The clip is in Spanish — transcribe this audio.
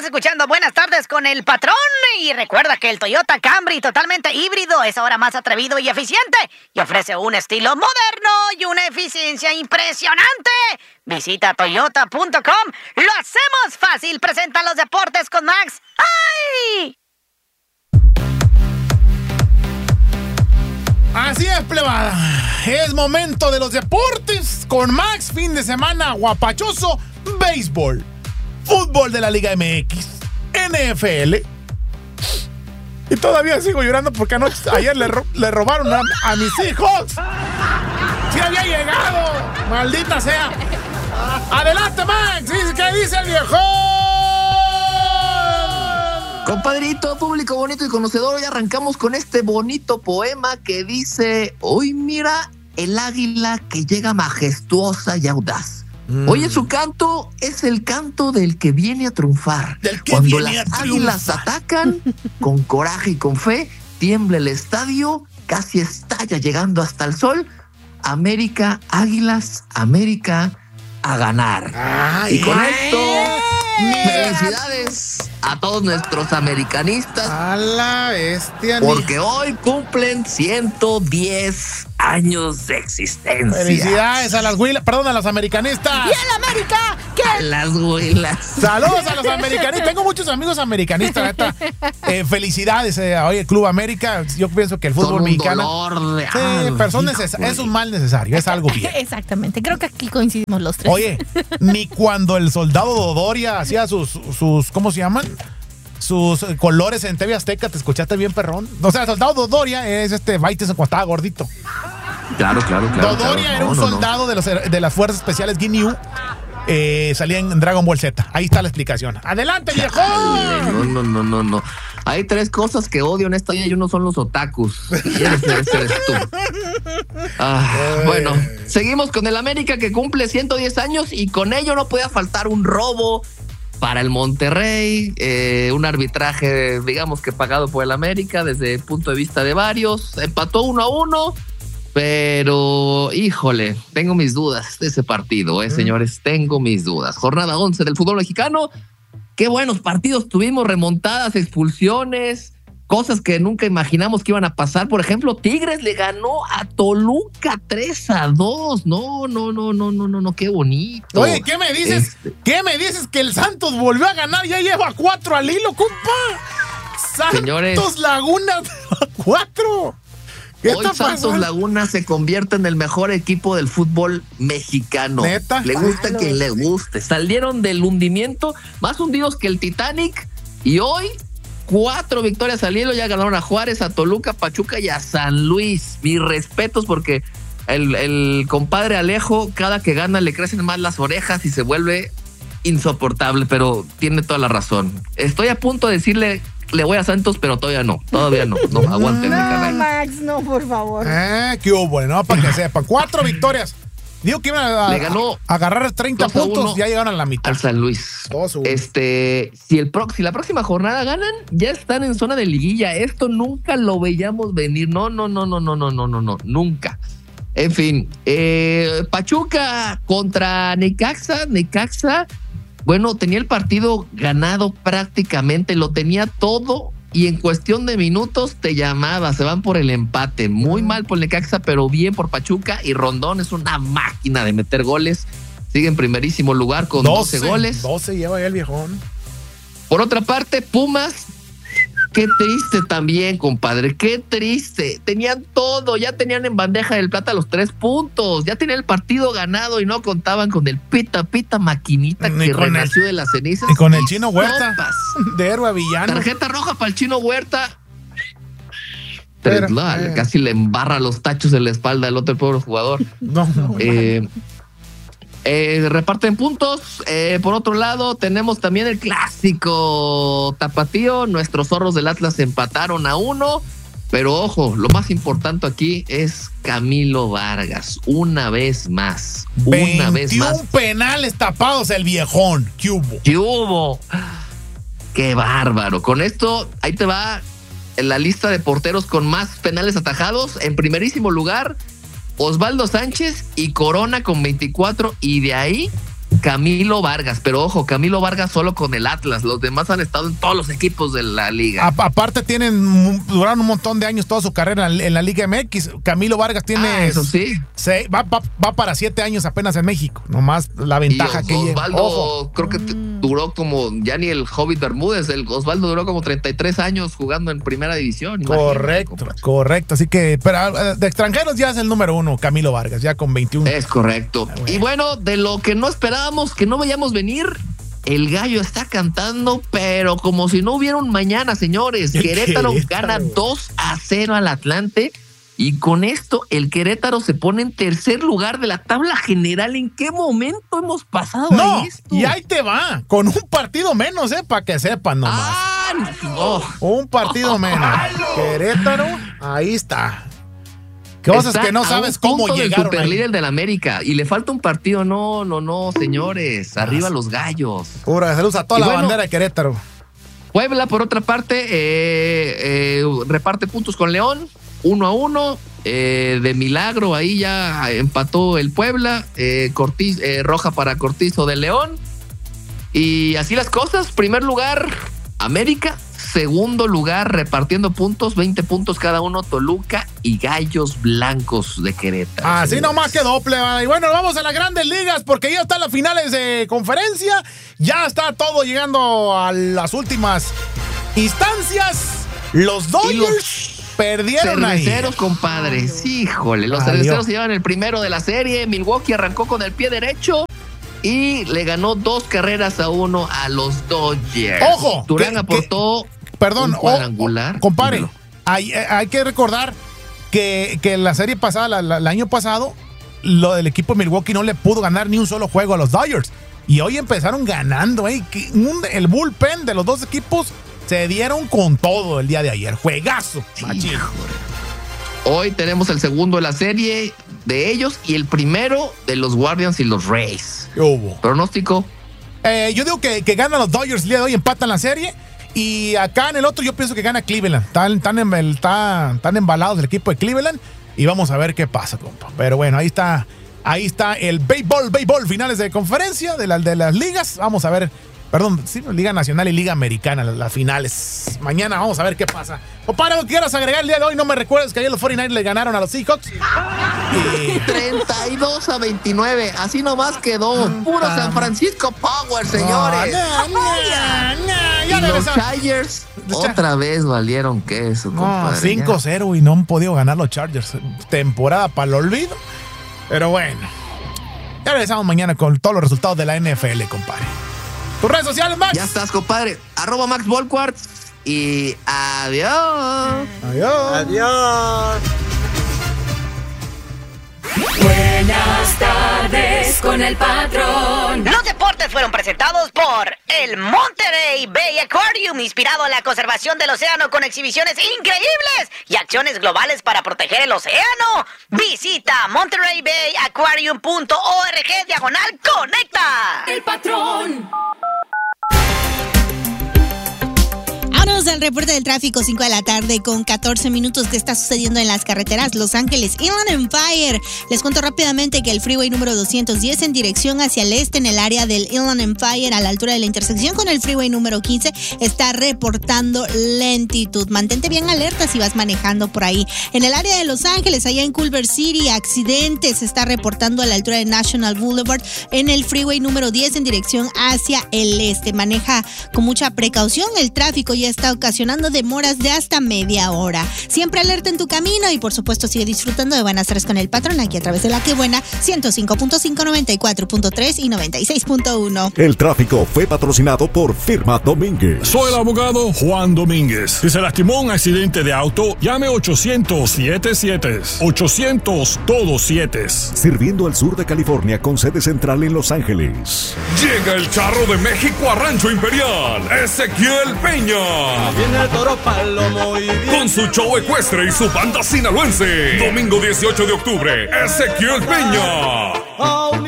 escuchando Buenas Tardes con el Patrón. Y recuerda que el Toyota Camry totalmente híbrido es ahora más atrevido y eficiente. Y ofrece un estilo moderno y una eficiencia impresionante. Visita toyota.com. Lo hacemos fácil. Presenta los deportes con Max. ¡Ay! Así es, plebada. Es momento de los deportes con Max. Fin de semana guapachoso. Béisbol, fútbol de la Liga MX, NFL. Y todavía sigo llorando porque ayer le robaron a mis hijos. ¡Sí había llegado! ¡Maldita sea! ¡Adelante, Max! ¿Qué dice el viejo? Compadrito, público bonito y conocedor, hoy arrancamos con este bonito poema que dice: hoy mira el águila que llega majestuosa y audaz. Oye, su canto es el canto del que viene a triunfar. Cuando las águilas atacan, con coraje y con fe, tiembla el estadio, casi estalla llegando hasta el sol. América, Águilas, América a ganar. Y con esto, felicidades a todos nuestros americanistas. A la bestia. Porque hoy cumplen 110 años de existencia. Felicidades a las huilas, perdón, a los americanistas. ¡Y el América! ¿Qué? A las huilas. Saludos a los americanistas. Tengo muchos amigos americanistas, neta. Felicidades hoy el Club América. Yo pienso que el fútbol mexicano es un mal necesario, es algo bien. Exactamente, creo que aquí coincidimos los tres. Oye, ni cuando el soldado Dodoria hacía sus ¿cómo se llaman? Sus colores en TV Azteca, ¿te escuchaste bien, perrón? O sea, el soldado Dodoria es Baites cuando estaba gordito. Claro. Dodoria era un soldado de las fuerzas especiales Ginyu. Salía en Dragon Ball Z. Ahí está la explicación. ¡Adelante, viejo! No. Hay tres cosas que odio en esta vida y uno son los otakus. Y ese eres tú. Bueno, seguimos con el América que cumple 110 años y con ello no puede faltar un robo para el Monterrey, un arbitraje, digamos que pagado por el América desde el punto de vista de varios. Empató 1-1, pero híjole, tengo mis dudas de ese partido, señores, tengo mis dudas. Jornada 11 del fútbol mexicano. Qué buenos partidos tuvimos, remontadas, expulsiones, cosas que nunca imaginamos que iban a pasar. Por ejemplo, Tigres le ganó a Toluca 3-2. No, qué bonito. Oye, ¿qué me dices? ¿Qué me dices que el Santos volvió a ganar? Ya lleva 4 al hilo, compa. Santos, señores, Laguna 4. Hoy Santos Laguna se convierte en el mejor equipo del fútbol mexicano. ¿Neta? Le gusta a quien le guste. Salieron del hundimiento más hundidos que el Titanic y hoy 4 victorias al hilo. Ya ganaron a Juárez, a Toluca, Pachuca y a San Luis. Mis respetos porque el compadre Alejo, cada que gana le crecen más las orejas y se vuelve insoportable, pero tiene toda la razón. Estoy a punto de decirle: le voy a Santos, pero todavía no. No, aguántenme, caray. Max, no, por favor. Qué hubo, ¿no? Para que sepan. 4 victorias. Digo que iban a agarrar 30 puntos, ya llegaron a la mitad. Al San Luis. Si la próxima jornada ganan, ya están en zona de liguilla. Esto nunca lo veíamos venir. No, nunca. En fin, Pachuca contra Necaxa. Bueno, tenía el partido ganado prácticamente, lo tenía todo y en cuestión de minutos te llamaba, se van por el empate. Muy mal por Necaxa, pero bien por Pachuca, y Rondón es una máquina de meter goles. Sigue en primerísimo lugar con 12 goles. 12 lleva ya el viejón. Por otra parte, Pumas, qué triste también, compadre, qué triste. Tenían todo, ya tenían en bandeja del plata los 3 puntos, ya tenían el partido ganado y no contaban con el pita maquinita que renació de las cenizas. Y con el Chino Huerta, de héroe a villano. Tarjeta roja para el Chino Huerta. Casi le embarra los tachos en la espalda al otro pobre jugador. Reparten puntos. Por otro lado, tenemos también el clásico tapatío. Nuestros zorros del Atlas empataron a 1. Pero ojo, lo más importante aquí es Camilo Vargas. Una vez más. 21 penales tapados el viejón. ¿Qué hubo? Qué bárbaro. Con esto, ahí te va en la lista de porteros con más penales atajados. En primerísimo lugar, Osvaldo Sánchez y Corona con 24, y de ahí Camilo Vargas, pero ojo, Camilo Vargas solo con el Atlas, los demás han estado en todos los equipos de la liga. Aparte duraron un montón de años toda su carrera en la Liga MX. Camilo Vargas tiene... eso sí. Va para 7 años apenas en México, nomás la ventaja que lleva. Osvaldo, creo que duró como, ya ni el Hobbit Bermúdez, el Osvaldo duró como 33 años jugando en primera división. Correcto, así que, pero de extranjeros ya es el número 1, Camilo Vargas, ya con 21. Es correcto. Y bueno, de lo que no esperábamos, que no veíamos venir, el Gallo está cantando, pero como si no hubiera un mañana, señores. Querétaro gana 2-0 al Atlante. Y con esto, el Querétaro se pone en tercer lugar de la tabla general. ¿En qué momento hemos pasado a esto? Y ahí te va, con un partido menos, para que sepan nomás. No. Un partido menos. Querétaro, ahí está. Cosas que no sabes cómo llegaron. El superlíder del América. Y le falta un partido. No, señores. Arriba los Gallos. Pura, saludos a toda la bandera de Querétaro. Puebla, por otra parte, reparte puntos con León. 1-1, de milagro ahí ya empató el Puebla, roja para Cortizo de León, y así las cosas. Primer lugar América, segundo lugar repartiendo puntos, 20 puntos cada uno, Toluca y Gallos Blancos de Querétaro. Así nomás que doble. Y bueno, vamos a las grandes ligas porque ya están las finales de conferencia, ya está todo llegando a las últimas instancias. Los Dodgers perdieron ahí. Cerveceros, compadres. Híjole, los cerveceros se llevan el primero de la serie. Milwaukee arrancó con el pie derecho y le ganó 2-1 a los Dodgers. Ojo. Durán aportó un cuadrangular. Compadre, hay que recordar que la serie pasada, el año pasado, el equipo de Milwaukee no le pudo ganar ni un solo juego a los Dodgers. Y hoy empezaron ganando. El bullpen de los dos equipos se dieron con todo el día de ayer. Juegazo. Sí, hoy tenemos el segundo de la serie de ellos y el primero de los Guardians y los Rays. ¿Qué hubo? ¿Pronóstico? Yo digo que ganan los Dodgers el día de hoy, empatan la serie. Y acá en el otro yo pienso que gana Cleveland. Están embalados el equipo de Cleveland. Y vamos a ver qué pasa, compa. Pero bueno, ahí está el béisbol, finales de conferencia de las ligas. Vamos a ver. Perdón, sí, Liga Nacional y Liga Americana, las finales. Mañana vamos a ver qué pasa. Compadre, ¿qué quieras agregar el día de hoy? No me recuerdes que ayer los 49ers le ganaron a los Seahawks. 32-29, así nomás quedó. Puro San Francisco Power, señores. Y los Chargers otra vez valieron queso, compadre. 5-0 y no han podido ganar los Chargers. Temporada para el olvido. Pero bueno, ya regresamos mañana con todos los resultados de la NFL, compadre. ¿Tus redes sociales, Max? Ya estás, compadre. @MaxVolquart. Y adiós. Adiós. Buenas tardes con el patrón. Los deportes fueron presentados por el Monterey Bay Aquarium, inspirado en la conservación del océano con exhibiciones increíbles y acciones globales para proteger el océano. Visita monterreybayaquarium.org/conecta. El patrón. Vámonos al reporte del tráfico, 5 de la tarde con 14 minutos. ¿Qué está sucediendo en las carreteras? Los Ángeles, Inland Empire. Les cuento rápidamente que el freeway número 210 en dirección hacia el este en el área del Inland Empire a la altura de la intersección con el freeway número 15 está reportando lentitud. Mantente bien alerta si vas manejando por ahí. En el área de Los Ángeles, allá en Culver City, accidentes se está reportando a la altura de National Boulevard en el freeway número 10 en dirección hacia el este. Maneja con mucha precaución, el tráfico ya está ocasionando demoras de hasta media hora. Siempre alerta en tu camino y por supuesto sigue disfrutando de Buenas Tardes con el Patrón aquí a través de La Que Buena 105.5, 94.3 y 96.1. El tráfico fue patrocinado por Firma Domínguez. Soy el abogado Juan Domínguez. Si se lastimó un accidente de auto, llame 800-77. 800 todos 7. Sirviendo al sur de California con sede central en Los Ángeles. Llega el charro de México a Rancho Imperial, Ezequiel Peña. Viene el toro palomo y bien. Con su show ecuestre y su banda sinaloense. Domingo 18 de octubre, Ezequiel Peña.